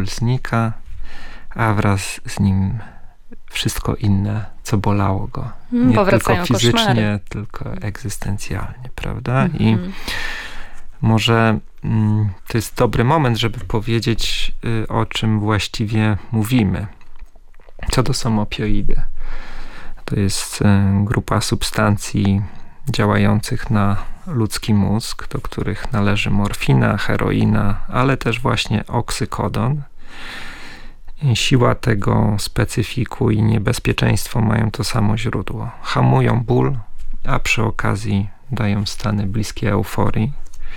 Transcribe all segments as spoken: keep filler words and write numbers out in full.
ból znika, a wraz z nim wszystko inne, co bolało go. Nie Powracają tylko fizycznie, koszmary. tylko egzystencjalnie, prawda? Mhm. I może mm, to jest dobry moment, żeby powiedzieć, y, o czym właściwie mówimy. Co to są opioidy? To jest y, grupa substancji działających na ludzki mózg, do których należy morfina, heroina, ale też właśnie oksykodon. I siła tego specyfiku i niebezpieczeństwo mają to samo źródło. Hamują ból, a przy okazji dają stany bliskie euforii.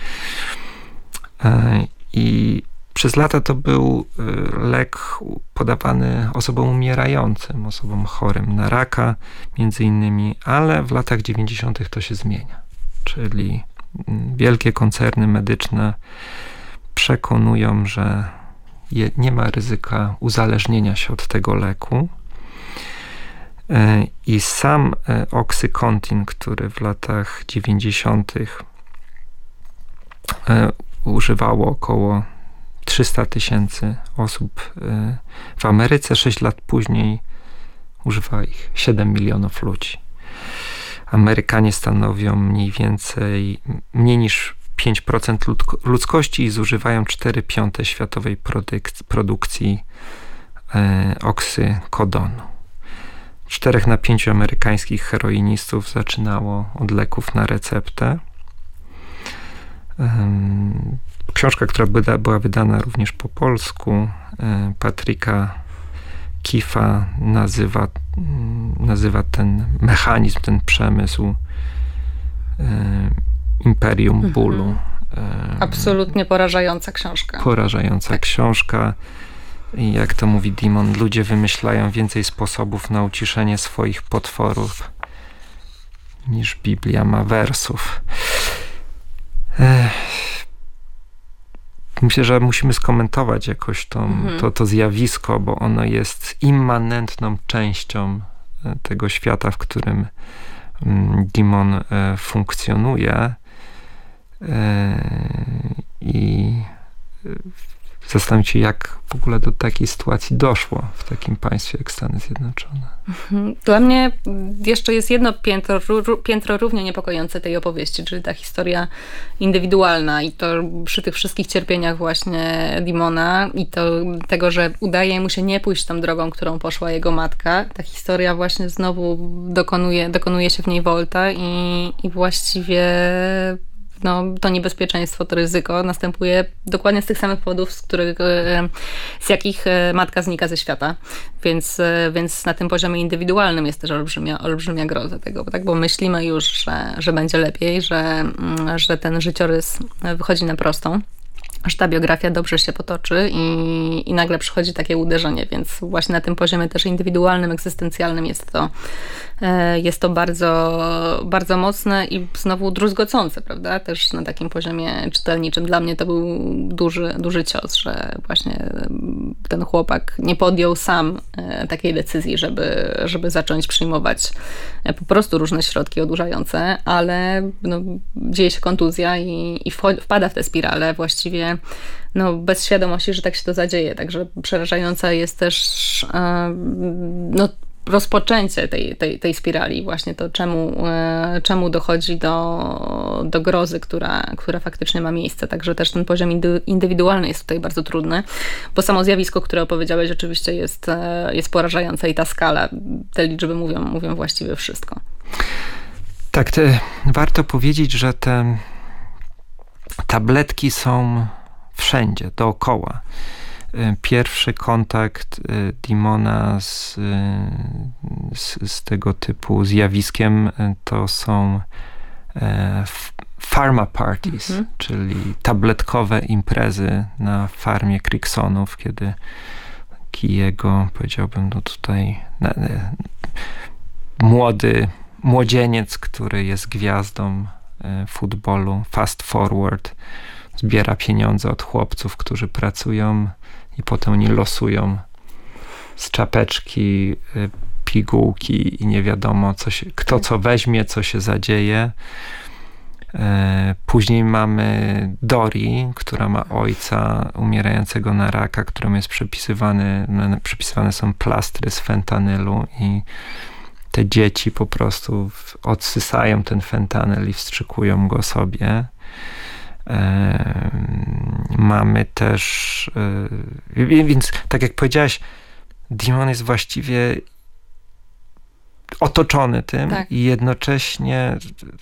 I przez lata to był lek podawany osobom umierającym, osobom chorym na raka między innymi, ale w latach dziewięćdziesiątych to się zmienia. Czyli wielkie koncerny medyczne przekonują, że je, nie ma ryzyka uzależnienia się od tego leku. I sam oksykontin, który w latach dziewięćdziesiątych używało około trzysta tysięcy osób w Ameryce, sześć lat później używa ich siedem milionów ludzi. Amerykanie stanowią mniej więcej, mniej niż pięć procent ludzkości i zużywają cztery piąte światowej produk- produkcji e, oksykodonu. Czterech na pięciu amerykańskich heroinistów zaczynało od leków na receptę. Um, książka, która byda, była wydana również po polsku, e, Patryka Kifa nazywa, nazywa ten mechanizm, ten przemysł e, imperium bólu. Mhm. Absolutnie porażająca książka. Porażająca tak. książka. I jak to mówi Dimon, ludzie wymyślają więcej sposobów na uciszenie swoich potworów niż Biblia ma wersów. Ech. Myślę, że musimy skomentować jakoś to, mhm. to, to zjawisko, bo ono jest immanentną częścią tego świata, w którym Dimon funkcjonuje. I zastanawiam się, jak w ogóle do takiej sytuacji doszło w takim państwie jak Stany Zjednoczone. Dla mnie jeszcze jest jedno piętro, piętro równie niepokojące tej opowieści, czyli ta historia indywidualna i to przy tych wszystkich cierpieniach właśnie Dimona i to tego, że udaje mu się nie pójść tą drogą, którą poszła jego matka. Ta historia właśnie znowu dokonuje, dokonuje się w niej wolta i, i właściwie no, to niebezpieczeństwo, to ryzyko następuje dokładnie z tych samych powodów, z których, z jakich matka znika ze świata. Więc, więc na tym poziomie indywidualnym jest też olbrzymia, olbrzymia groza tego, bo tak, bo myślimy już, że, że będzie lepiej, że, że ten życiorys wychodzi na prostą, że ta biografia dobrze się potoczy i, i nagle przychodzi takie uderzenie, więc właśnie na tym poziomie też indywidualnym, egzystencjalnym jest to, jest to bardzo, bardzo mocne i znowu druzgocące, prawda? Też na takim poziomie czytelniczym. Dla mnie to był duży, duży cios, że właśnie ten chłopak nie podjął sam takiej decyzji, żeby, żeby zacząć przyjmować po prostu różne środki odurzające, ale no, dzieje się kontuzja i, i wpada w tę spiralę właściwie no, bez świadomości, że tak się to zadzieje. Także przerażająca jest też no, rozpoczęcie tej, tej, tej spirali, właśnie to czemu, czemu dochodzi do, do grozy, która, która faktycznie ma miejsce. Także też ten poziom indywidualny jest tutaj bardzo trudny, bo samo zjawisko, które opowiedziałeś, oczywiście jest, jest porażające i ta skala, te liczby mówią, mówią właściwie wszystko. Tak, te, warto powiedzieć, że te tabletki są wszędzie, dookoła. Pierwszy kontakt Dimona z, z, z tego typu zjawiskiem to są pharma parties, mhm. czyli tabletkowe imprezy na farmie Cricksonów, kiedy taki jego, powiedziałbym, no tutaj na, młody młodzieniec, który jest gwiazdą futbolu, fast forward, zbiera pieniądze od chłopców, którzy pracują i potem oni losują z czapeczki pigułki i nie wiadomo, co się, kto co weźmie, co się zadzieje. Później mamy Dori, która ma ojca umierającego na raka, któremu jest przypisywany, przypisywane są plastry z fentanylu i te dzieci po prostu odsysają ten fentanyl i wstrzykują go sobie. Mamy też, więc tak jak powiedziałaś, Dimon jest właściwie otoczony tym tak. i jednocześnie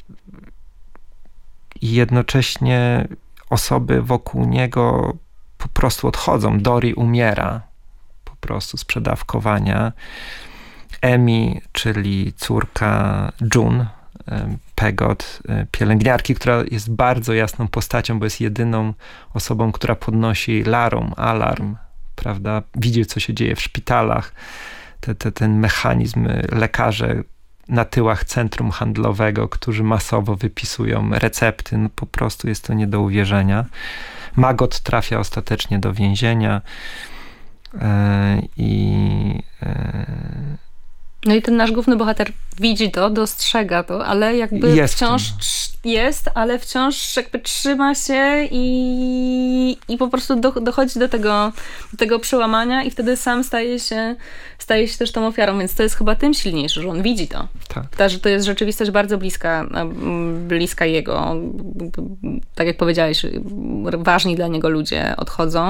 i jednocześnie osoby wokół niego po prostu odchodzą. Dori umiera po prostu z przedawkowania. Emi, czyli córka June, Pegot, pielęgniarki, która jest bardzo jasną postacią, bo jest jedyną osobą, która podnosi larum, alarm, prawda? Widzi, co się dzieje w szpitalach. Te, te, ten mechanizm, lekarze na tyłach centrum handlowego, którzy masowo wypisują recepty. No po prostu jest to nie do uwierzenia. Magot trafia ostatecznie do więzienia yy, i yy, no i ten nasz główny bohater widzi to, dostrzega to, ale jakby jest wciąż jest, ale wciąż jakby trzyma się i, i po prostu do, dochodzi do tego, do tego przełamania i wtedy sam staje się, staje się też tą ofiarą, więc to jest chyba tym silniejsze, że on widzi to. Tak. Ta, że to jest rzeczywistość bardzo bliska, bliska jego. Tak jak powiedziałeś, ważni dla niego ludzie odchodzą.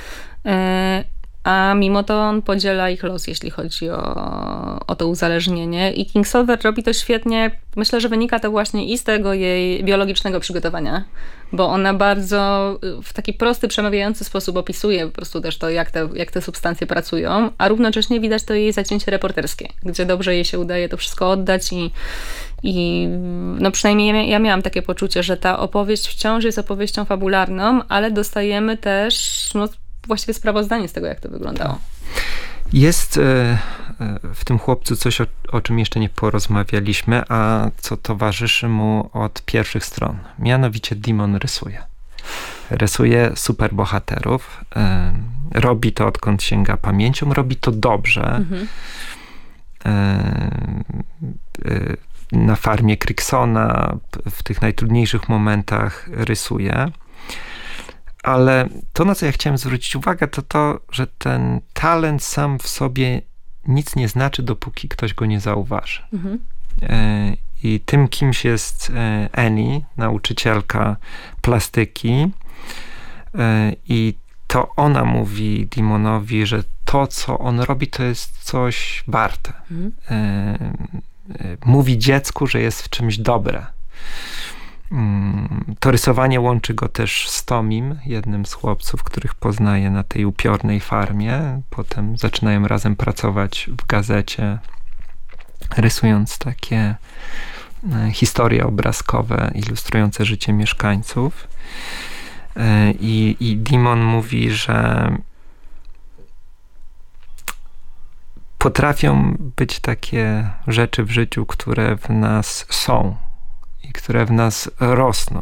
A mimo to on podziela ich los, jeśli chodzi o, o to uzależnienie. I Kingsolver robi to świetnie. Myślę, że wynika to właśnie i z tego jej biologicznego przygotowania, bo ona bardzo w taki prosty, przemawiający sposób opisuje po prostu też to, jak te, jak te substancje pracują, a równocześnie widać to jej zacięcie reporterskie, gdzie dobrze jej się udaje to wszystko oddać i, i no przynajmniej ja, ja miałam takie poczucie, że ta opowieść wciąż jest opowieścią fabularną, ale dostajemy też no, właściwie sprawozdanie z tego, jak to wyglądało. Jest w tym chłopcu coś, o, o czym jeszcze nie porozmawialiśmy, a co towarzyszy mu od pierwszych stron. Mianowicie Dimon rysuje. Rysuje superbohaterów. Robi to, odkąd sięga pamięcią. Robi to dobrze. Mhm. Na farmie Cricksona w tych najtrudniejszych momentach rysuje. Ale to, na co ja chciałem zwrócić uwagę, to to, że ten talent sam w sobie nic nie znaczy, dopóki ktoś go nie zauważy. Mhm. I tym kimś jest Annie, nauczycielka plastyki. I to ona mówi Dimonowi, że to, co on robi, to jest coś warte. Mhm. Mówi dziecku, że jest w czymś dobre. To rysowanie łączy go też z Tomim, jednym z chłopców, których poznaje na tej upiornej farmie. Potem zaczynają razem pracować w gazecie, rysując takie historie obrazkowe ilustrujące życie mieszkańców. I, i Dimon mówi, że potrafią być takie rzeczy w życiu, które w nas są i które w nas rosną.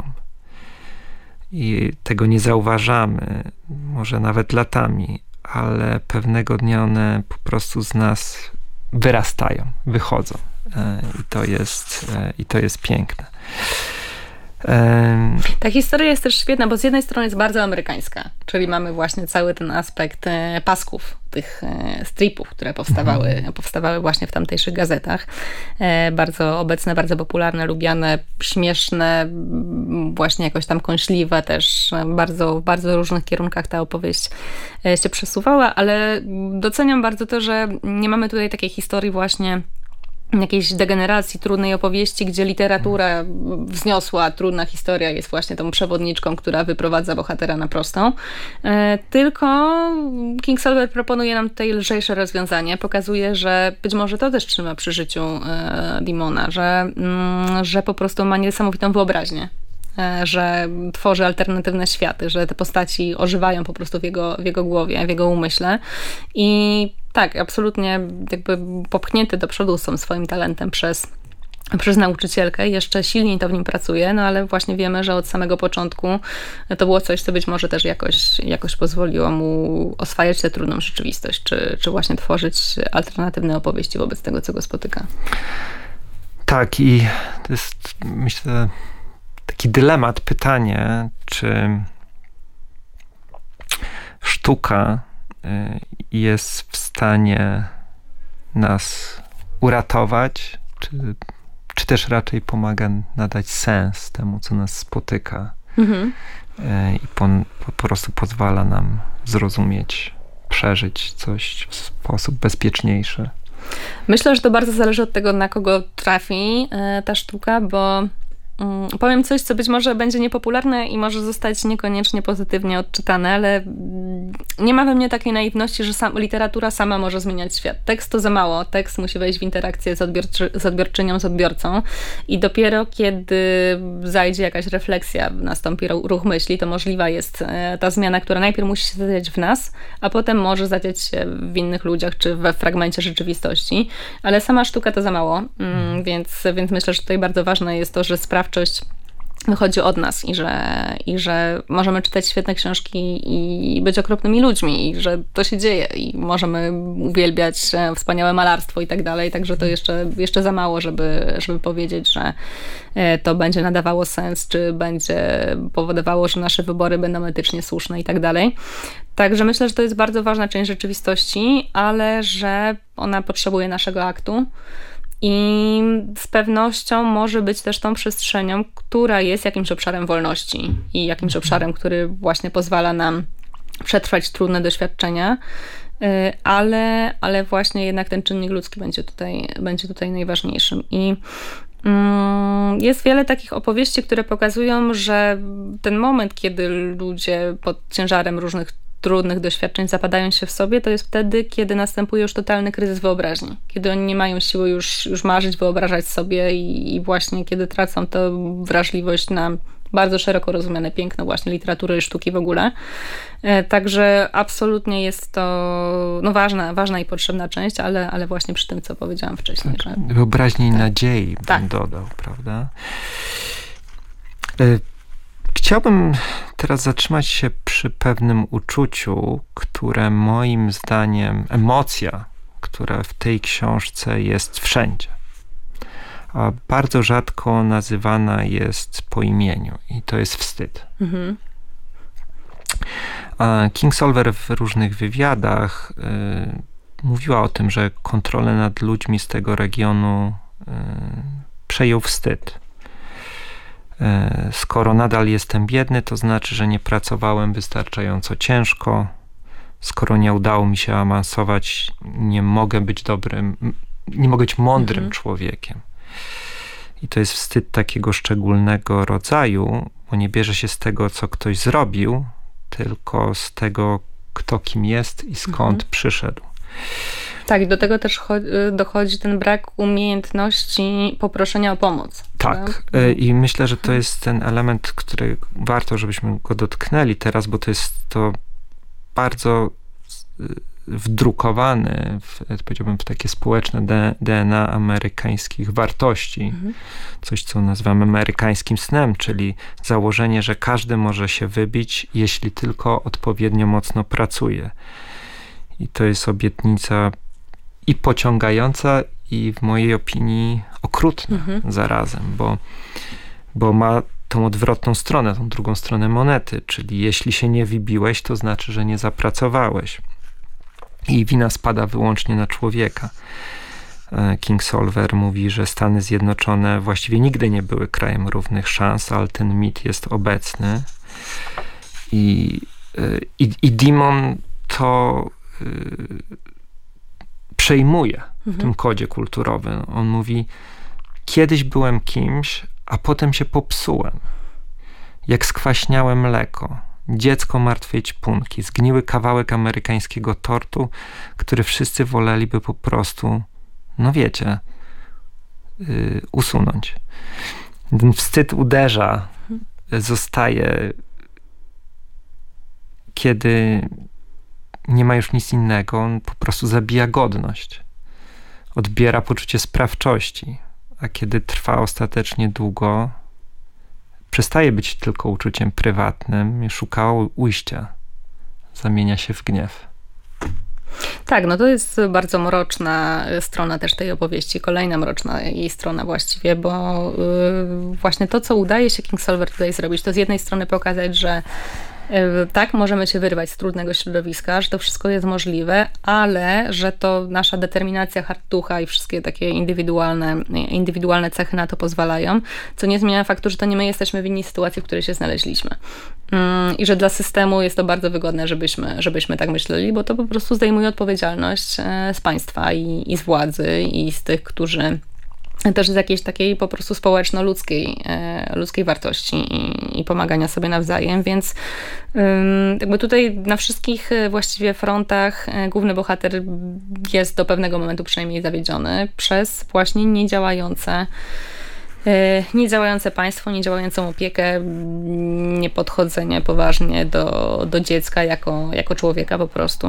I tego nie zauważamy, może nawet latami, ale pewnego dnia one po prostu z nas wyrastają, wychodzą. I to jest, i to jest piękne. Ta historia jest też świetna, bo z jednej strony jest bardzo amerykańska, czyli mamy właśnie cały ten aspekt pasków, tych stripów, które powstawały, mhm. powstawały właśnie w tamtejszych gazetach. Bardzo obecne, bardzo popularne, lubiane, śmieszne, właśnie jakoś tam kąśliwe też. Bardzo, w bardzo różnych kierunkach ta opowieść się przesuwała, ale doceniam bardzo to, że nie mamy tutaj takiej historii właśnie jakiejś degeneracji, trudnej opowieści, gdzie literatura wzniosła, trudna historia jest właśnie tą przewodniczką, która wyprowadza bohatera na prostą. E, tylko Kingsolver proponuje nam tutaj lżejsze rozwiązanie. Pokazuje, że być może to też trzyma przy życiu e, Dimona, że, mm, że po prostu ma niesamowitą wyobraźnię. Że tworzy alternatywne światy, że te postaci ożywają po prostu w jego, w jego głowie, w jego umyśle. I tak, absolutnie jakby popchnięty do przodu są swoim talentem przez, przez nauczycielkę. Jeszcze silniej to w nim pracuje, no ale właśnie wiemy, że od samego początku to było coś, co być może też jakoś, jakoś pozwoliło mu oswajać tę trudną rzeczywistość, czy, czy właśnie tworzyć alternatywne opowieści wobec tego, co go spotyka. Tak, i to jest, myślę, taki dylemat, pytanie, czy sztuka jest w stanie nas uratować, czy, czy też raczej pomaga nadać sens temu, co nas spotyka. Mhm. I po, po, po prostu pozwala nam zrozumieć, przeżyć coś w sposób bezpieczniejszy. Myślę, że to bardzo zależy od tego, na kogo trafi ta sztuka, bo powiem coś, co być może będzie niepopularne i może zostać niekoniecznie pozytywnie odczytane, ale nie ma we mnie takiej naiwności, że sam, literatura sama może zmieniać świat. Tekst to za mało. Tekst musi wejść w interakcję z, odbiorczy, z odbiorczynią, z odbiorcą i dopiero kiedy zajdzie jakaś refleksja, nastąpi ruch myśli, to możliwa jest ta zmiana, która najpierw musi się zadziać w nas, a potem może zadziać się w innych ludziach, czy we fragmencie rzeczywistości. Ale sama sztuka to za mało, mm, więc, więc myślę, że tutaj bardzo ważne jest to, że sprawczość wychodzi od nas i że, i że możemy czytać świetne książki i być okropnymi ludźmi i że to się dzieje i możemy uwielbiać wspaniałe malarstwo i tak dalej, także to jeszcze, jeszcze za mało, żeby, żeby powiedzieć, że to będzie nadawało sens, czy będzie powodowało, że nasze wybory będą etycznie słuszne i tak dalej. Także myślę, że to jest bardzo ważna część rzeczywistości, ale że ona potrzebuje naszego aktu. I z pewnością może być też tą przestrzenią, która jest jakimś obszarem wolności i jakimś obszarem, który właśnie pozwala nam przetrwać trudne doświadczenia, ale, ale właśnie jednak ten czynnik ludzki będzie tutaj, będzie tutaj najważniejszym. I jest wiele takich opowieści, które pokazują, że ten moment, kiedy ludzie pod ciężarem różnych trudnych doświadczeń zapadają się w sobie, to jest wtedy, kiedy następuje już totalny kryzys wyobraźni. Kiedy oni nie mają siły już, już marzyć, wyobrażać sobie i, i właśnie kiedy tracą tę wrażliwość na bardzo szeroko rozumiane piękno właśnie literatury i sztuki w ogóle. Także absolutnie jest to no ważna, ważna i potrzebna część, ale, ale właśnie przy tym, co powiedziałam wcześniej. Tak, że... wyobraźni i tak. nadziei tak. bym dodał, prawda? Chciałbym teraz zatrzymać się przy pewnym uczuciu, które moim zdaniem, emocja, która w tej książce jest wszędzie, a bardzo rzadko nazywana jest po imieniu i to jest wstyd. Mhm. Kingsolver w różnych wywiadach y, mówiła o tym, że kontrolę nad ludźmi z tego regionu y, przejął wstyd. Skoro nadal jestem biedny, to znaczy, że nie pracowałem wystarczająco ciężko. Skoro nie udało mi się awansować, nie mogę być dobrym, nie mogę być mądrym mhm. człowiekiem. I to jest wstyd takiego szczególnego rodzaju, bo nie bierze się z tego, co ktoś zrobił, tylko z tego, kto kim jest i skąd mhm. przyszedł. Tak, i do tego też dochodzi ten brak umiejętności poproszenia o pomoc. Tak, prawda? I myślę, że to jest ten element, który warto, żebyśmy go dotknęli teraz, bo to jest to bardzo wdrukowany, w, powiedziałbym, w takie społeczne D N A amerykańskich wartości. Mhm. Coś, co nazywamy amerykańskim snem, czyli założenie, że każdy może się wybić, jeśli tylko odpowiednio mocno pracuje. I to jest obietnica i pociągająca, i w mojej opinii okrutna mhm. zarazem, bo, bo ma tą odwrotną stronę, tą drugą stronę monety, czyli jeśli się nie wybiłeś, to znaczy, że nie zapracowałeś. I wina spada wyłącznie na człowieka. Kingsolver mówi, że Stany Zjednoczone właściwie nigdy nie były krajem równych szans, ale ten mit jest obecny. I, i, i Dimon to przejmuje w mhm. tym kodzie kulturowym. On mówi, kiedyś byłem kimś, a potem się popsułem. Jak skwaśniałe mleko, dziecko martwej ćpunki, zgniły kawałek amerykańskiego tortu, który wszyscy woleliby po prostu, no wiecie, yy, usunąć. Ten wstyd uderza, mhm. zostaje, kiedy nie ma już nic innego, on po prostu zabija godność. Odbiera poczucie sprawczości, a kiedy trwa ostatecznie długo, przestaje być tylko uczuciem prywatnym i szuka ujścia. Zamienia się w gniew. Tak, no to jest bardzo mroczna strona też tej opowieści, kolejna mroczna jej strona właściwie, bo yy, właśnie to, co udaje się Kingsolver tutaj zrobić, to z jednej strony pokazać, że tak, możemy się wyrwać z trudnego środowiska, że to wszystko jest możliwe, ale że to nasza determinacja, hartucha i wszystkie takie indywidualne, indywidualne cechy na to pozwalają, co nie zmienia faktu, że to nie my jesteśmy winni sytuacji, w której się znaleźliśmy. I że dla systemu jest to bardzo wygodne, żebyśmy, żebyśmy tak myśleli, bo to po prostu zdejmuje odpowiedzialność z państwa i, i z władzy i z tych, którzy też z jakiejś takiej po prostu społeczno-ludzkiej ludzkiej wartości i, i pomagania sobie nawzajem, więc jakby tutaj na wszystkich właściwie frontach główny bohater jest do pewnego momentu przynajmniej zawiedziony przez właśnie niedziałające niedziałające państwo, niedziałającą opiekę, niepodchodzenie poważnie do, do dziecka jako, jako człowieka po prostu.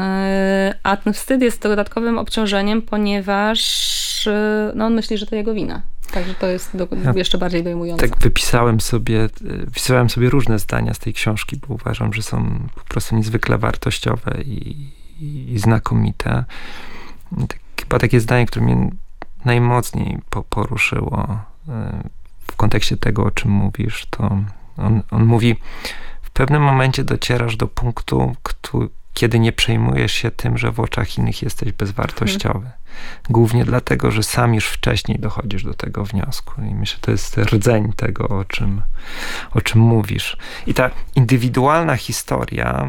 A ten wstyd jest dodatkowym obciążeniem, ponieważ no, on myśli, że to jego wina. Także to jest do, jeszcze bardziej dojmujące. Tak wypisałem sobie, wypisałem sobie różne zdania z tej książki, bo uważam, że są po prostu niezwykle wartościowe i, i, i znakomite. Tak, chyba takie zdanie, które mnie najmocniej po, poruszyło w kontekście tego, o czym mówisz, to on, on mówi, w pewnym momencie docierasz do punktu, który, kiedy nie przejmujesz się tym, że w oczach innych jesteś bezwartościowy. Hmm. Głównie dlatego, że sam już wcześniej dochodzisz do tego wniosku. I myślę, że to jest rdzeń tego, o czym, o czym mówisz. I ta indywidualna historia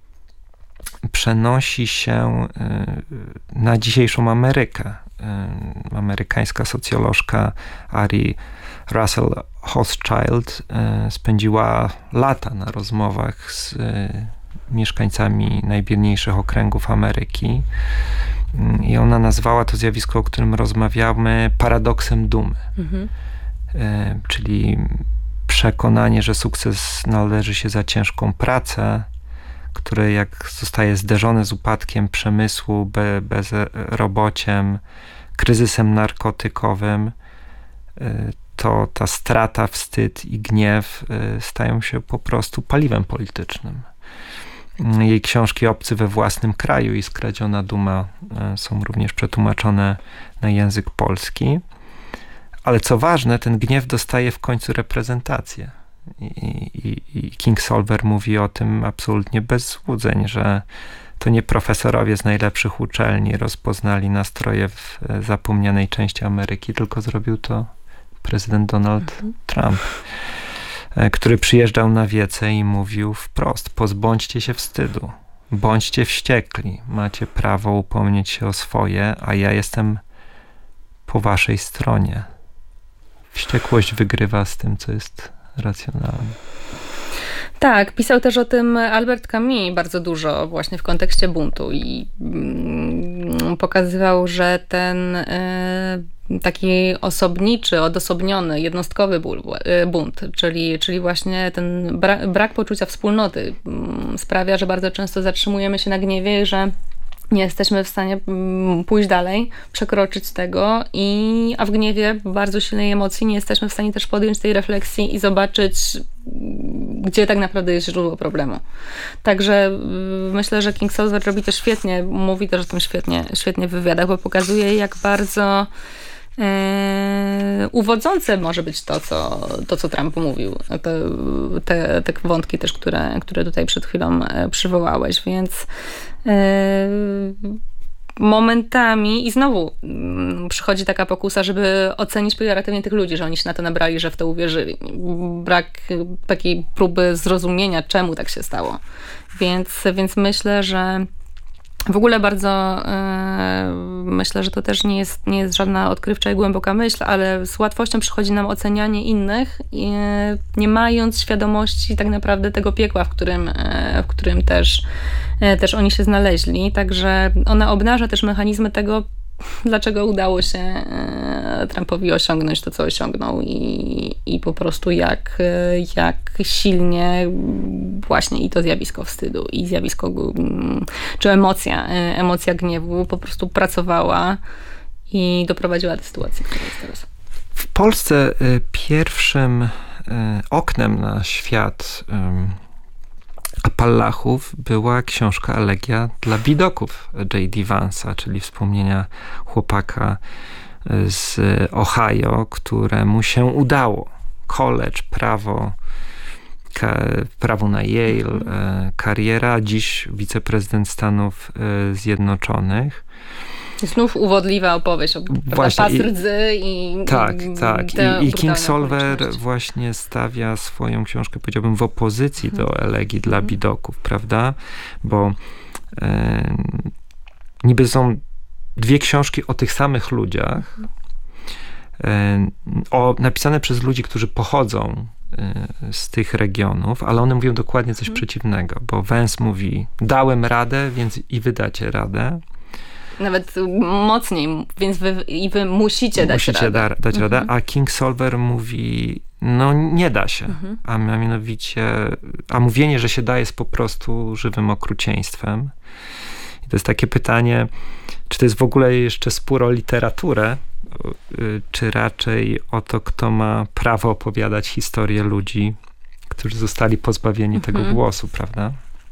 przenosi się na dzisiejszą Amerykę. Amerykańska socjolożka Ari Russell Hochschild spędziła lata na rozmowach z mieszkańcami najbiedniejszych okręgów Ameryki i ona nazwała to zjawisko, o którym rozmawiamy, paradoksem dumy. Mhm. Czyli przekonanie, że sukces należy się za ciężką pracę, które jak zostaje zderzone z upadkiem przemysłu, be, bezrobociem, kryzysem narkotykowym, to ta strata, wstyd i gniew stają się po prostu paliwem politycznym. Jej książki Obcy we własnym kraju i Skradziona duma są również przetłumaczone na język polski. Ale co ważne, ten gniew dostaje w końcu reprezentację. I, i, i Kingsolver mówi o tym absolutnie bez złudzeń, że to nie profesorowie z najlepszych uczelni rozpoznali nastroje w zapomnianej części Ameryki, tylko zrobił to prezydent Donald mhm. Trump, który przyjeżdżał na wiece i mówił wprost: pozbądźcie się wstydu, bądźcie wściekli, macie prawo upomnieć się o swoje, a ja jestem po waszej stronie. Wściekłość wygrywa z tym, co jest racjonalne. Tak, pisał też o tym Albert Camus bardzo dużo właśnie w kontekście buntu i mm, pokazywał, że ten y, taki osobniczy, odosobniony, jednostkowy bunt, czyli, czyli właśnie ten brak, brak poczucia wspólnoty y, sprawia, że bardzo często zatrzymujemy się na gniewie, że nie jesteśmy w stanie pójść dalej, przekroczyć tego, i, a w gniewie, w bardzo silnej emocji, nie jesteśmy w stanie też podjąć tej refleksji i zobaczyć, gdzie tak naprawdę jest źródło problemu. Także myślę, że Kingsolver robi to świetnie, mówi też o tym świetnie, świetnie w wywiadach, bo pokazuje, jak bardzo Yy, uwodzące może być to, co, to, co Trump mówił. Te, te, te wątki też, które, które tutaj przed chwilą przywołałeś, więc yy, momentami i znowu yy, przychodzi taka pokusa, żeby ocenić pejoratywnie tych ludzi, że oni się na to nabrali, że w to uwierzyli. Brak takiej próby zrozumienia, czemu tak się stało. Więc, więc myślę, że w ogóle bardzo yy, myślę, że to też nie jest, nie jest żadna odkrywcza i głęboka myśl, ale z łatwością przychodzi nam ocenianie innych, yy, nie mając świadomości tak naprawdę tego piekła, w którym, yy, w którym też, yy, też oni się znaleźli. Także ona obnaża też mechanizmy tego, dlaczego udało się Trumpowi osiągnąć to, co osiągnął, i, i po prostu jak, jak silnie właśnie i to zjawisko wstydu, i zjawisko, czy emocja, emocja gniewu po prostu pracowała i doprowadziła do sytuacji, która jest teraz. W Polsce pierwszym oknem na świat Appalachów była książka Elegia dla bidoków J D Vance'a, czyli wspomnienia chłopaka z Ohio, któremu się udało. College, prawo, ka, prawo na Yale, kariera, dziś wiceprezydent Stanów Zjednoczonych. Znów uwodliwa opowieść o właśnie, pas rdzy i tak, i, tak. I, i Kingsolver właśnie stawia swoją książkę, powiedziałbym, w opozycji hmm. do Elegii dla bidoków, prawda? Bo e, niby są dwie książki o tych samych ludziach, e, o, napisane przez ludzi, którzy pochodzą e, z tych regionów, ale one mówią dokładnie coś hmm. przeciwnego, bo Vance mówi, dałem radę, więc i wy dacie radę. Nawet mocniej, więc wy, i wy musicie dać musicie radę. Da, dać mhm. radę, a Kingsolver mówi, no nie da się, mhm. a mianowicie, a mówienie, że się da, jest po prostu żywym okrucieństwem. I to jest takie pytanie, czy to jest w ogóle jeszcze spór o literaturę, czy raczej o to, kto ma prawo opowiadać historię ludzi, którzy zostali pozbawieni mhm. tego głosu, prawda?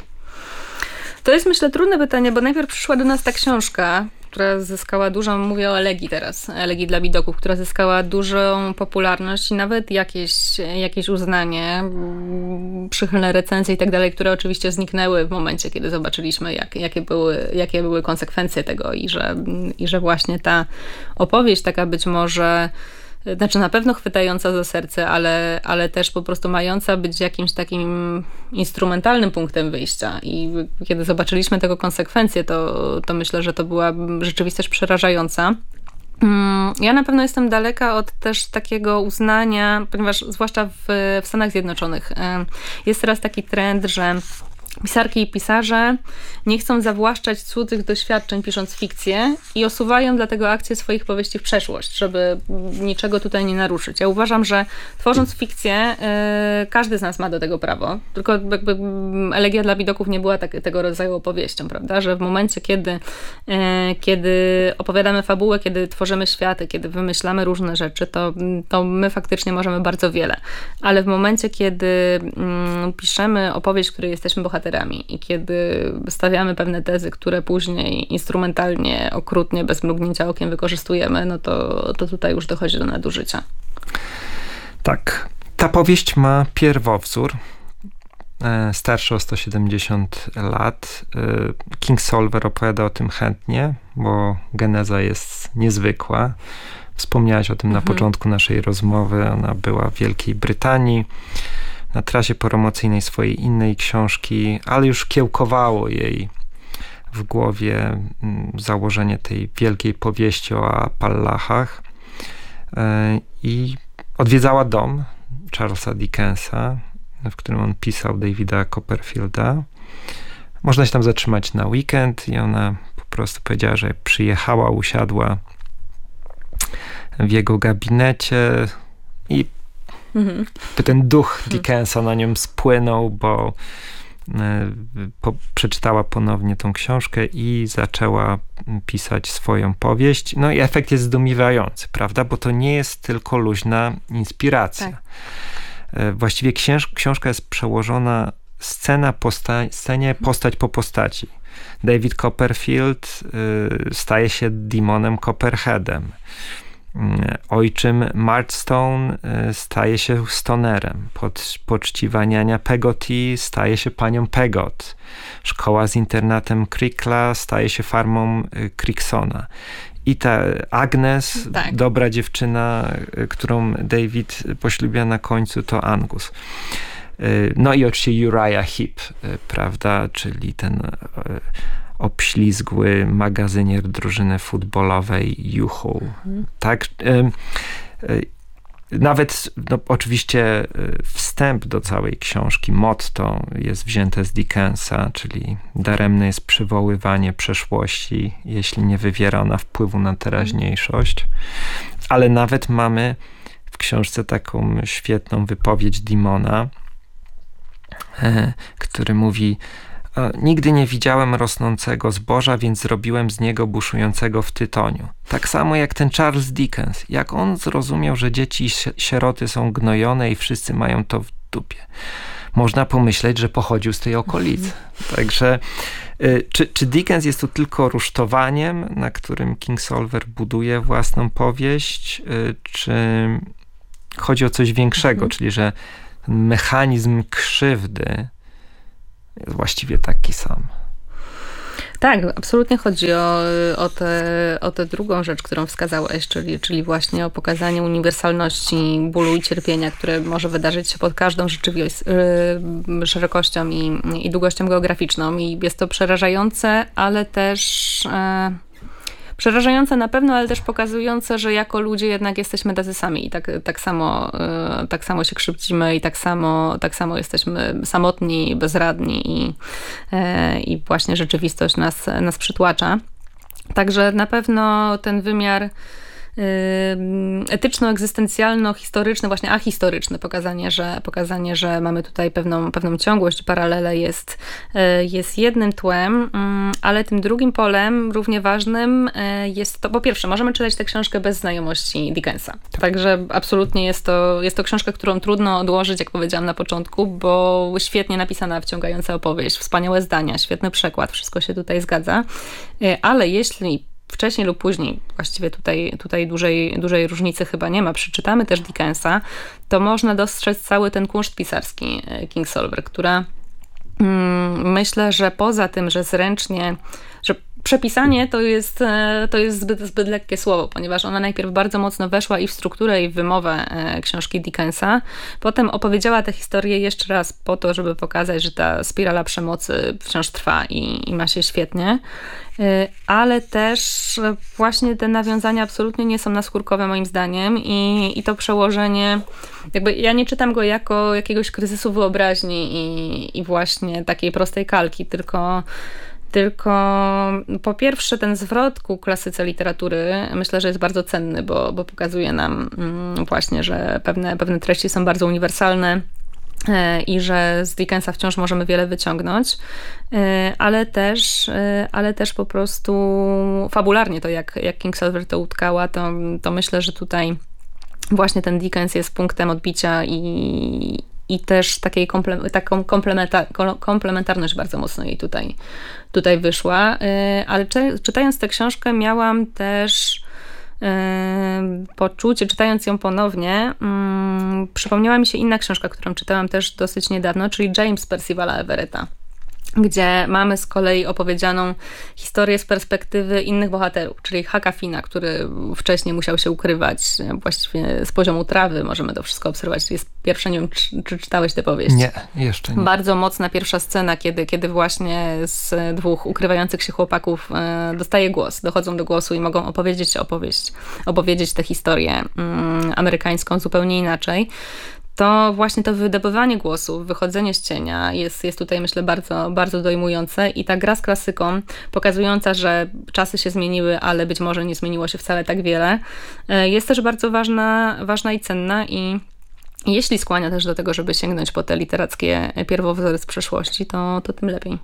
To jest, myślę, trudne pytanie, bo najpierw przyszła do nas ta książka, która zyskała dużą, mówię o Elegii teraz, Elegii dla bidoków, która zyskała dużą popularność i nawet jakieś, jakieś uznanie, przychylne recenzje i tak dalej, które oczywiście zniknęły w momencie, kiedy zobaczyliśmy, jak, jakie, były, jakie były konsekwencje tego i że, i że właśnie ta opowieść taka być może, znaczy na pewno chwytająca za serce, ale, ale też po prostu mająca być jakimś takim instrumentalnym punktem wyjścia. I kiedy zobaczyliśmy tego konsekwencje, to, to myślę, że to była rzeczywistość przerażająca. Ja na pewno jestem daleka od też takiego uznania, ponieważ zwłaszcza w, w Stanach Zjednoczonych jest teraz taki trend, że pisarki i pisarze nie chcą zawłaszczać cudzych doświadczeń, pisząc fikcję i osuwają dlatego akcję swoich powieści w przeszłość, żeby niczego tutaj nie naruszyć. Ja uważam, że tworząc fikcję, yy, każdy z nas ma do tego prawo, tylko jakby Elegia dla bidoków nie była tak, tego rodzaju opowieścią, prawda, że w momencie, kiedy, yy, kiedy opowiadamy fabułę, kiedy tworzymy światy, kiedy wymyślamy różne rzeczy, to, to my faktycznie możemy bardzo wiele, ale w momencie, kiedy yy, piszemy opowieść, w której jesteśmy bohaterami, i kiedy stawiamy pewne tezy, które później instrumentalnie, okrutnie, bez mrugnięcia okiem wykorzystujemy, no to, to tutaj już dochodzi do nadużycia. Tak. Ta powieść ma pierwowzór, e, starszy o sto siedemdziesiąt lat. E, Kingsolver opowiada o tym chętnie, bo geneza jest niezwykła. Wspomniałaś o tym mhm. na początku naszej rozmowy. Ona była w Wielkiej Brytanii, na trasie promocyjnej swojej innej książki, ale już kiełkowało jej w głowie założenie tej wielkiej powieści o Appalachach i odwiedzała dom Charlesa Dickensa, w którym on pisał Davida Copperfielda. Można się tam zatrzymać na weekend i ona po prostu powiedziała, że przyjechała, usiadła w jego gabinecie i Mhm. ten duch Dickensa na nią spłynął, bo po, przeczytała ponownie tą książkę i zaczęła pisać swoją powieść. No i efekt jest zdumiewający, prawda? Bo to nie jest tylko luźna inspiracja. Tak. Właściwie książ- książka jest przełożona scena po sta- scenie, postać po postaci. David Copperfield y, staje się Demonem Copperheadem. Ojczym Martstone staje się stonerem. Pod, poczciwa niania Peggotty staje się panią Peggot. Szkoła z internatem Crickla staje się farmą Cricksona. I ta Agnes, tak. dobra dziewczyna, którą David poślubia na końcu, to Angus. No i oczywiście Uriah Heep, prawda, czyli ten obślizgły magazynier drużyny futbolowej Juhu. Mhm. Tak? Nawet no, oczywiście wstęp do całej książki, motto jest wzięte z Dickensa, czyli daremne jest przywoływanie przeszłości, jeśli nie wywiera ona wpływu na teraźniejszość. Ale nawet mamy w książce taką świetną wypowiedź Dimona, który mówi: nigdy nie widziałem rosnącego zboża, więc zrobiłem z niego buszującego w tytoniu. Tak samo jak ten Charles Dickens. Jak on zrozumiał, że dzieci i sieroty są gnojone i wszyscy mają to w dupie. można pomyśleć, że pochodził z tej okolicy. Także czy, czy Dickens jest tu tylko rusztowaniem, na którym Kingsolver buduje własną powieść, czy chodzi o coś większego, mhm. czyli że mechanizm krzywdy jest właściwie taki sam? Tak, absolutnie chodzi o, o, te, o tę drugą rzecz, którą wskazałeś, czyli, czyli właśnie o pokazanie uniwersalności bólu i cierpienia, które może wydarzyć się pod każdą rzeczywistość, yy, szerokością i, i długością geograficzną. I jest to przerażające, ale też... Yy, Przerażające na pewno, ale też pokazujące, że jako ludzie jednak jesteśmy tacy sami i tak, tak, samo, tak samo się krzywdzimy i tak samo, tak samo jesteśmy samotni, bezradni i, i właśnie rzeczywistość nas, nas przytłacza. Także na pewno ten wymiar etyczno-egzystencjalno-historyczny, właśnie ahistoryczny, pokazanie, że, pokazanie, że mamy tutaj pewną, pewną ciągłość, paralelę jest, jest jednym tłem, ale tym drugim polem, równie ważnym jest to, po pierwsze, możemy czytać tę książkę bez znajomości Dickensa. Tak. Także absolutnie jest to, jest to książka, którą trudno odłożyć, jak powiedziałam na początku, bo świetnie napisana, wciągająca opowieść, wspaniałe zdania, świetny przekład, wszystko się tutaj zgadza, ale jeśli wcześniej lub później, właściwie tutaj, tutaj dużej, dużej różnicy chyba nie ma, przeczytamy też Dickensa, to można dostrzec cały ten kunszt pisarski Kingsolver, która mm, myślę, że poza tym, że zręcznie, że przepisanie to jest, to jest zbyt, zbyt lekkie słowo, ponieważ ona najpierw bardzo mocno weszła i w strukturę, i w wymowę książki Dickensa. Potem opowiedziała tę historię jeszcze raz po to, żeby pokazać, że ta spirala przemocy wciąż trwa i, i ma się świetnie. Ale też właśnie te nawiązania absolutnie nie są naskórkowe moim zdaniem i, i to przełożenie, jakby ja nie czytam go jako jakiegoś kryzysu wyobraźni i, i właśnie takiej prostej kalki, tylko Tylko po pierwsze ten zwrot ku klasyce literatury myślę, że jest bardzo cenny, bo, bo pokazuje nam właśnie, że pewne, pewne treści są bardzo uniwersalne i że z Dickensa wciąż możemy wiele wyciągnąć, ale też, ale też po prostu fabularnie to, jak, jak Kingsolver to utkała, to, to myślę, że tutaj właśnie ten Dickens jest punktem odbicia i I też takiej komple- taką komplementa- komplementarność bardzo mocno jej tutaj, tutaj wyszła. Ale czy, czytając tę książkę miałam też yy, poczucie, czytając ją ponownie, yy, przypomniała mi się inna książka, którą czytałam też dosyć niedawno, czyli James Percivala Everetta, gdzie mamy z kolei opowiedzianą historię z perspektywy innych bohaterów, czyli Hucka Finna, który wcześniej musiał się ukrywać właściwie z poziomu trawy, możemy to wszystko obserwować. Jest pierwsza, nie wiem, czy, czy czytałeś tę powieść? Nie, jeszcze nie. Bardzo mocna pierwsza scena, kiedy, kiedy właśnie z dwóch ukrywających się chłopaków e, dostaje głos, dochodzą do głosu i mogą opowiedzieć opowieść, opowiedzieć tę historię mm, amerykańską zupełnie inaczej. To właśnie to wydobywanie głosu, wychodzenie z cienia jest, jest tutaj, myślę, bardzo, bardzo dojmujące i ta gra z klasyką, pokazująca, że czasy się zmieniły, ale być może nie zmieniło się wcale tak wiele, jest też bardzo ważna, ważna i cenna i jeśli skłania też do tego, żeby sięgnąć po te literackie pierwowzory z przeszłości, to, to tym lepiej.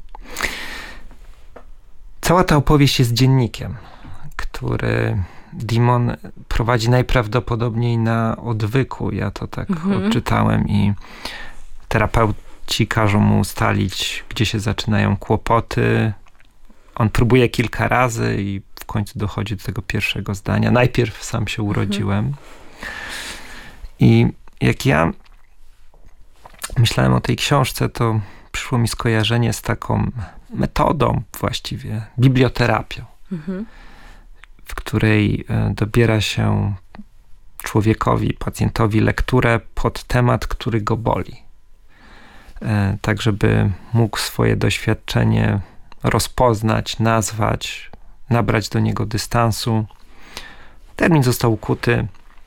Cała ta opowieść jest dziennikiem, który Dimon prowadzi najprawdopodobniej na odwyku. Ja to tak mhm. odczytałem i terapeuci każą mu ustalić, gdzie się zaczynają kłopoty. On próbuje kilka razy i w końcu dochodzi do tego pierwszego zdania. Najpierw sam się urodziłem. Mhm. I jak ja myślałem o tej książce, to przyszło mi skojarzenie z taką metodą właściwie, biblioterapią. Mhm. w której dobiera się człowiekowi, pacjentowi lekturę pod temat, który go boli. Tak, żeby mógł swoje doświadczenie rozpoznać, nazwać, nabrać do niego dystansu. Termin został ukuty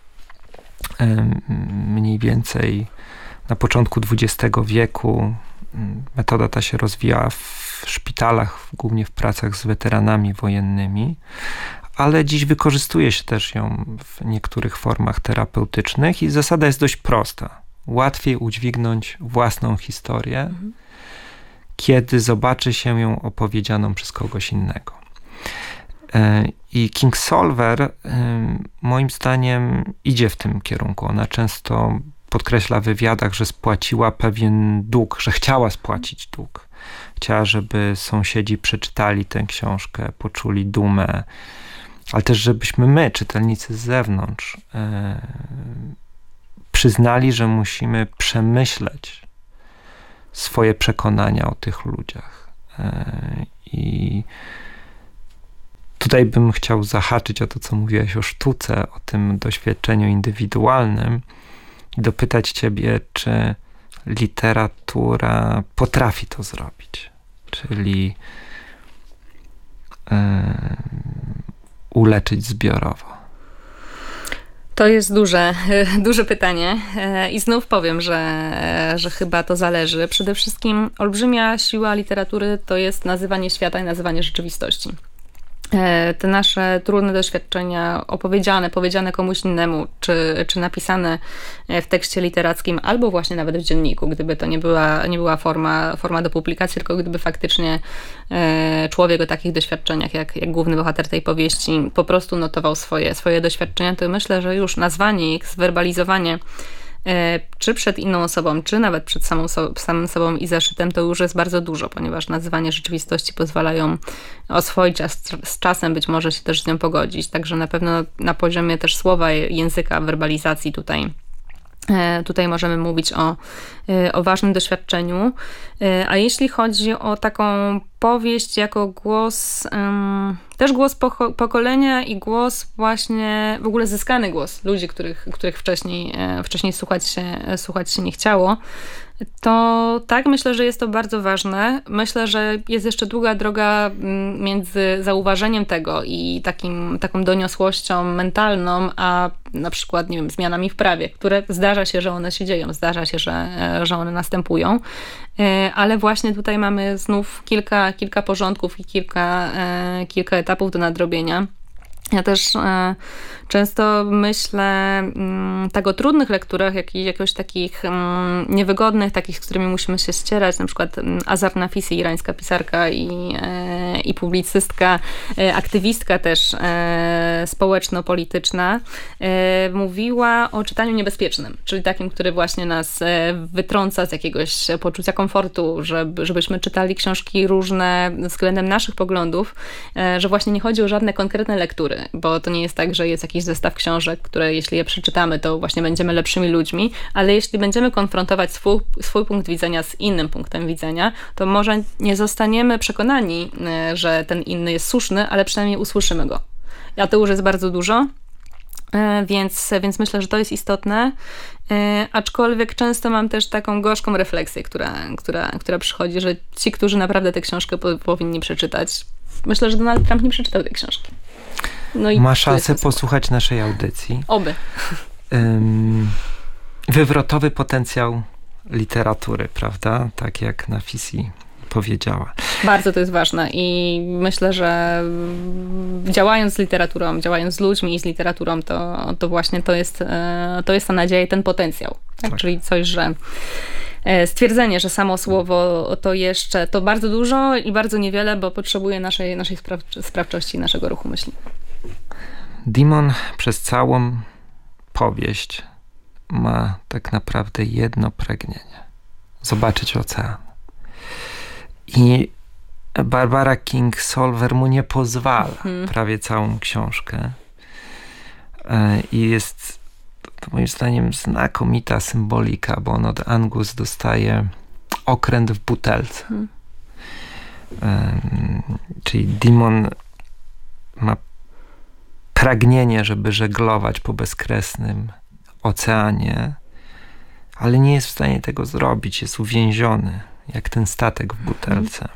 mniej więcej na początku dwudziestego wieku. Metoda ta się rozwijała w szpitalach, głównie w pracach z weteranami wojennymi, ale dziś wykorzystuje się też ją w niektórych formach terapeutycznych i zasada jest dość prosta. Łatwiej udźwignąć własną historię, mhm. kiedy zobaczy się ją opowiedzianą przez kogoś innego. I Kingsolver moim zdaniem idzie w tym kierunku. Ona często podkreśla w wywiadach, że spłaciła pewien dług, że chciała spłacić dług. Chciała, żeby sąsiedzi przeczytali tę książkę, poczuli dumę, ale też żebyśmy my, czytelnicy z zewnątrz, e, przyznali, że musimy przemyśleć swoje przekonania o tych ludziach. E, I tutaj bym chciał zahaczyć o to, co mówiłeś o sztuce, o tym doświadczeniu indywidualnym i dopytać ciebie, czy literatura potrafi to zrobić, czyli yy, uleczyć zbiorowo. To jest duże, duże pytanie i znów powiem, że, że chyba to zależy. Przede wszystkim olbrzymia siła literatury to jest nazywanie świata i nazywanie rzeczywistości. Te nasze trudne doświadczenia opowiedziane, powiedziane komuś innemu, czy, czy napisane w tekście literackim, albo właśnie nawet w dzienniku, gdyby to nie była, nie była forma, forma do publikacji, tylko gdyby faktycznie człowiek o takich doświadczeniach, jak, jak główny bohater tej powieści, po prostu notował swoje, swoje doświadczenia, to myślę, że już nazwanie ich, zwerbalizowanie czy przed inną osobą, czy nawet przed samą so, samym sobą i zeszytem, to już jest bardzo dużo, ponieważ nazywanie rzeczywistości pozwala ją oswoić, a z, z czasem być może się też z nią pogodzić. Także na pewno na poziomie też słowa, języka, werbalizacji tutaj Tutaj możemy mówić o, o ważnym doświadczeniu. A jeśli chodzi o taką powieść jako głos, um, też głos po, pokolenia i głos właśnie, w ogóle zyskany głos ludzi, których, których wcześniej, wcześniej słuchać się, słuchać się nie chciało, to tak, myślę, że jest to bardzo ważne. Myślę, że jest jeszcze długa droga między zauważeniem tego i takim, taką doniosłością mentalną, a na przykład, nie wiem, zmianami w prawie, które zdarza się, że one się dzieją, zdarza się, że, że one następują. Ale właśnie tutaj mamy znów kilka, kilka porządków i kilka, kilka etapów do nadrobienia. Ja też e, często myślę m, tak o trudnych lekturach, jak i jakoś takich m, niewygodnych, takich, z którymi musimy się ścierać, na przykład m, Azar Nafisi, irańska pisarka i, e, i publicystka, e, aktywistka też e, społeczno-polityczna, e, mówiła o czytaniu niebezpiecznym, czyli takim, który właśnie nas e, wytrąca z jakiegoś poczucia komfortu, żeby, żebyśmy czytali książki różne względem naszych poglądów, e, że właśnie nie chodzi o żadne konkretne lektury, bo to nie jest tak, że jest jakiś zestaw książek, które jeśli je przeczytamy, to właśnie będziemy lepszymi ludźmi, ale jeśli będziemy konfrontować swój, swój punkt widzenia z innym punktem widzenia, to może nie zostaniemy przekonani, że ten inny jest słuszny, ale przynajmniej usłyszymy go. A to już jest bardzo dużo, więc, więc myślę, że to jest istotne, aczkolwiek często mam też taką gorzką refleksję, która, która, która przychodzi, że ci, którzy naprawdę tę książkę po, powinni przeczytać, myślę, że Donald Trump nie przeczytał tej książki. No i ma szansę posłuchać naszej audycji. Oby. Um, wywrotowy potencjał literatury, prawda? Tak jak Nafisi powiedziała. Bardzo to jest ważne i myślę, że działając z literaturą, działając z ludźmi i z literaturą, to, to właśnie to jest, to jest ta nadzieja i ten potencjał. Tak? Tak. Czyli coś, że stwierdzenie, że samo słowo to jeszcze to bardzo dużo i bardzo niewiele, bo potrzebuje naszej, naszej spraw, sprawczości i naszego ruchu myśli. Dimon przez całą powieść ma tak naprawdę jedno pragnienie. Zobaczyć ocean. I Barbara Kingsolver mu nie pozwala hmm. prawie całą książkę. I jest to moim zdaniem znakomita symbolika, bo on od Angus dostaje okręt w butelce. Hmm. Czyli Dimon ma pragnienie, żeby żeglować po bezkresnym oceanie, ale nie jest w stanie tego zrobić. Jest uwięziony, jak ten statek w butelce.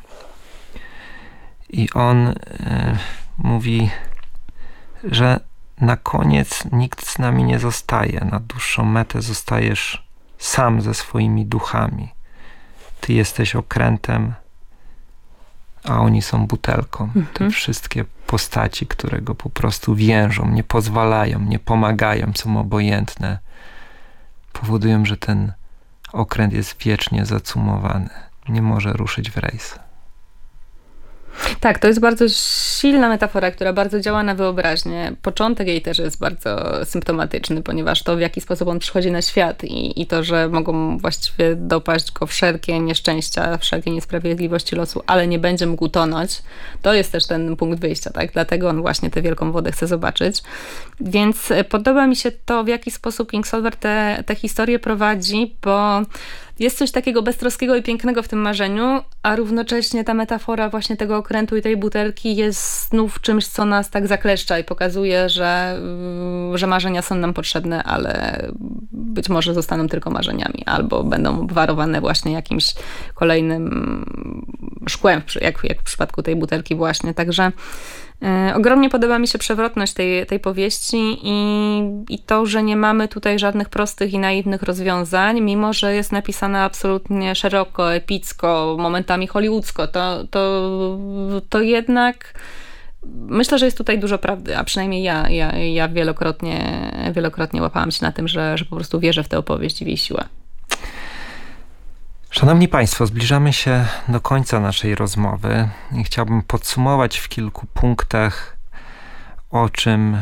I on y, mówi, że na koniec nikt z nami nie zostaje. Na dłuższą metę zostajesz sam ze swoimi duchami. Ty jesteś okrętem, a oni są butelką. Mhm. Te wszystkie postaci, które go po prostu więżą, nie pozwalają, nie pomagają, są obojętne, powodują, że ten okręt jest wiecznie zacumowany. Nie może ruszyć w rejs. Tak, to jest bardzo silna metafora, która bardzo działa na wyobraźnię. Początek jej też jest bardzo symptomatyczny, ponieważ to, w jaki sposób on przychodzi na świat i, i to, że mogą właściwie dopaść go wszelkie nieszczęścia, wszelkie niesprawiedliwości losu, ale nie będzie mógł tonąć, to jest też ten punkt wyjścia, tak? Dlatego on właśnie tę wielką wodę chce zobaczyć. Więc podoba mi się to, w jaki sposób Kingsolver te, te historie prowadzi, bo jest coś takiego beztroskiego i pięknego w tym marzeniu, a równocześnie ta metafora właśnie tego okrętu i tej butelki jest znów czymś, co nas tak zakleszcza i pokazuje, że, że marzenia są nam potrzebne, ale być może zostaną tylko marzeniami, albo będą obwarowane właśnie jakimś kolejnym szkłem, jak, jak w przypadku tej butelki właśnie. Także Yy, ogromnie podoba mi się przewrotność tej, tej powieści i, i to, że nie mamy tutaj żadnych prostych i naiwnych rozwiązań, mimo że jest napisana absolutnie szeroko, epicko, momentami hollywoodzko, to, to, to jednak myślę, że jest tutaj dużo prawdy, a przynajmniej ja, ja, ja wielokrotnie, wielokrotnie łapałam się na tym, że, że po prostu wierzę w tę opowieść i w jej siłę. Szanowni Państwo, zbliżamy się do końca naszej rozmowy i chciałbym podsumować w kilku punktach, o czym,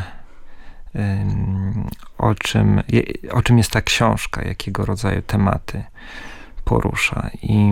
o czym, o czym jest ta książka, jakiego rodzaju tematy porusza. I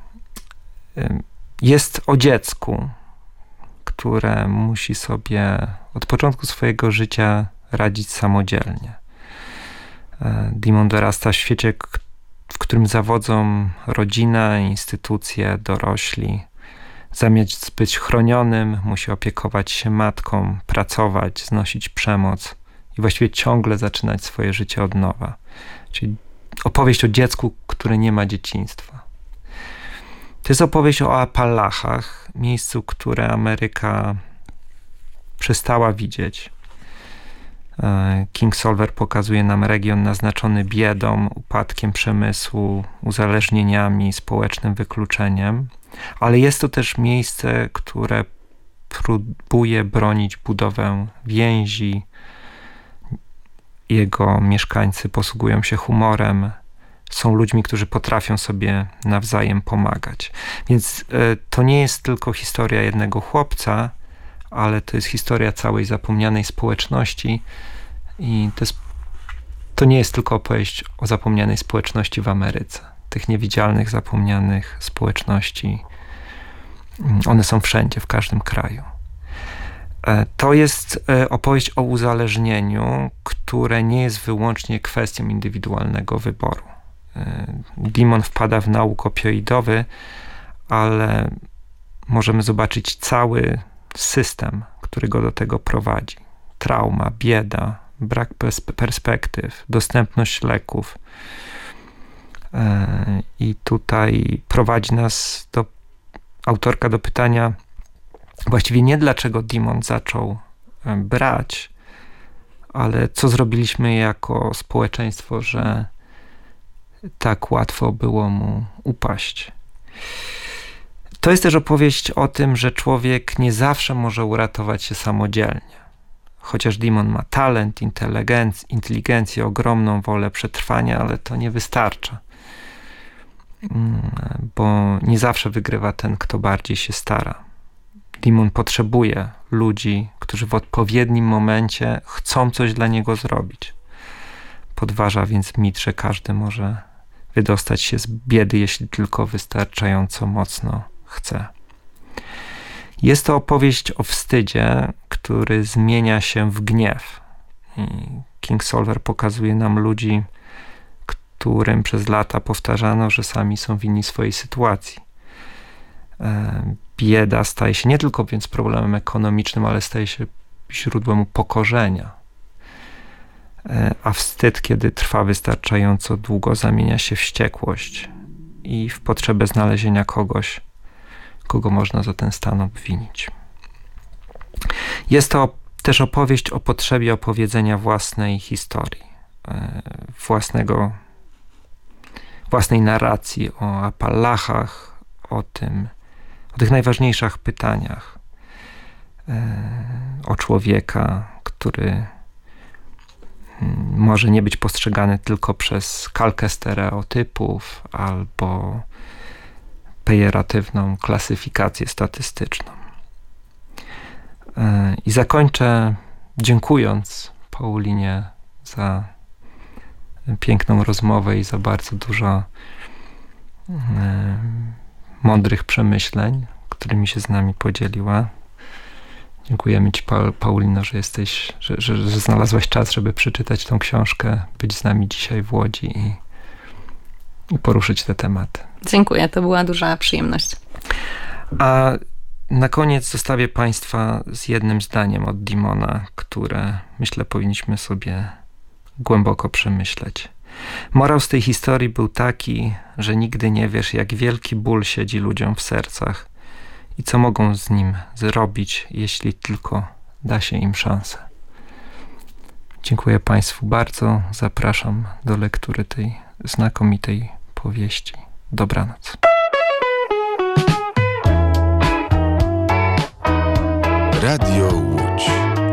jest o dziecku, które musi sobie od początku swojego życia radzić samodzielnie. Dimon dorasta w świecie, w którym zawodzą rodzina, instytucje, dorośli. Zamiast być chronionym, musi opiekować się matką, pracować, znosić przemoc i właściwie ciągle zaczynać swoje życie od nowa. Czyli opowieść o dziecku, które nie ma dzieciństwa. To jest opowieść o Appalachach, miejscu, które Ameryka przestała widzieć. Kingsolver pokazuje nam region naznaczony biedą, upadkiem przemysłu, uzależnieniami, społecznym wykluczeniem, ale jest to też miejsce, które próbuje bronić budowę więzi. Jego mieszkańcy posługują się humorem, są ludźmi, którzy potrafią sobie nawzajem pomagać. Więc to nie jest tylko historia jednego chłopca, ale to jest historia całej zapomnianej społeczności i to, jest, to nie jest tylko opowieść o zapomnianej społeczności w Ameryce. Tych niewidzialnych, zapomnianych społeczności. One są wszędzie, w każdym kraju. To jest opowieść o uzależnieniu, które nie jest wyłącznie kwestią indywidualnego wyboru. Dimon wpada w nauk opioidowy, ale możemy zobaczyć cały system, który go do tego prowadzi. Trauma, bieda, brak perspektyw, dostępność leków. I tutaj prowadzi nas do, autorka do pytania właściwie nie dlaczego Dimon zaczął brać, ale co zrobiliśmy jako społeczeństwo, że tak łatwo było mu upaść. To jest też opowieść o tym, że człowiek nie zawsze może uratować się samodzielnie. Chociaż Dimon ma talent, inteligenc- inteligencję, ogromną wolę przetrwania, ale to nie wystarcza. Bo nie zawsze wygrywa ten, kto bardziej się stara. Dimon potrzebuje ludzi, którzy w odpowiednim momencie chcą coś dla niego zrobić. Podważa więc mit, że każdy może wydostać się z biedy, jeśli tylko wystarczająco mocno chce. Jest to opowieść o wstydzie, który zmienia się w gniew. I Kingsolver pokazuje nam ludzi, którym przez lata powtarzano, że sami są winni swojej sytuacji. Bieda staje się nie tylko więc problemem ekonomicznym, ale staje się źródłem upokorzenia. A wstyd, kiedy trwa wystarczająco długo, zamienia się w wściekłość i w potrzebę znalezienia kogoś, kogo można za ten stan obwinić. Jest to też opowieść o potrzebie opowiedzenia własnej historii, własnego, własnej narracji o Appalachach, o tym, o tych najważniejszych pytaniach, o człowieka, który może nie być postrzegany tylko przez kalkę stereotypów albo pejoratywną klasyfikację statystyczną. I zakończę dziękując Paulinie za piękną rozmowę i za bardzo dużo y, mądrych przemyśleń, którymi się z nami podzieliła. Dziękujemy Ci, pa- Paulino, że jesteś, że, że, że znalazłaś czas, żeby przeczytać tą książkę, być z nami dzisiaj w Łodzi i, i poruszyć te tematy. Dziękuję, to była duża przyjemność. A na koniec zostawię Państwa z jednym zdaniem od Dimona, które myślę powinniśmy sobie głęboko przemyśleć. Morał z tej historii był taki, że nigdy nie wiesz, jak wielki ból siedzi ludziom w sercach i co mogą z nim zrobić, jeśli tylko da się im szansę. Dziękuję Państwu bardzo. Zapraszam do lektury tej znakomitej powieści. Dobranoc. Radio Łódź.